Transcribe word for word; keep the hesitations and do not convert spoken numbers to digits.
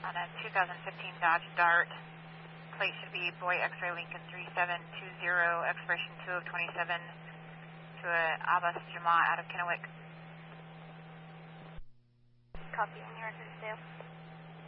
on a two thousand fifteen Dodge Dart. Plate should be Boy X-Ray Lincoln three seven two zero, expiration two of twenty-seven, to a Abbas Jama out of Kennewick. Copy, on your record, Dale.